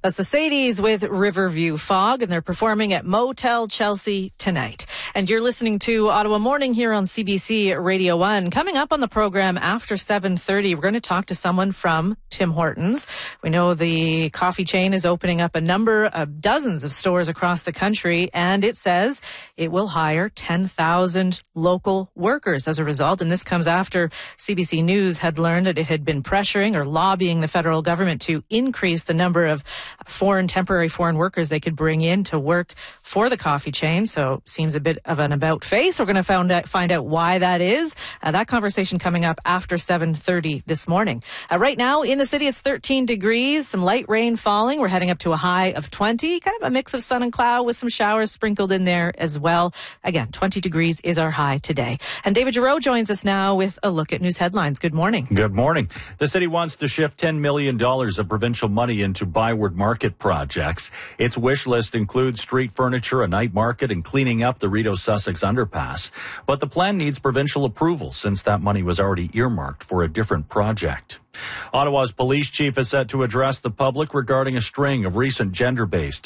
That's the Sadies with Riverview Fog, and they're performing at Motel Chelsea tonight. And you're listening to Ottawa Morning here on CBC Radio 1. Coming up on the program after 7:30, we're going to talk to someone from Tim Hortons. We know the coffee chain is opening up a number of dozens of stores across the country, and it says it will hire 10,000 local workers as a result. And this comes after CBC News had learned that it had been pressuring or lobbying the federal government to increase the number of temporary foreign workers they could bring in to work for the coffee chain. So seems a bit of an about face. We're going to find out why that is. That conversation coming up after 7:30 this morning. Right now in the city, it's 13 degrees, some light rain falling. We're heading up to a high of 20, kind of a mix of sun and cloud with some showers sprinkled in there as well. Again, 20 degrees is our high today. And David Giroux joins us now with a look at news headlines. Good morning. Good morning. The city wants to shift $10 million of provincial money into Byward Market projects. Its wish list includes street furniture, a night market, and cleaning up the Rideau Sussex underpass. But the plan needs provincial approval since that money was already earmarked for a different project. Ottawa's police chief is set to address the public regarding a string of recent gender-based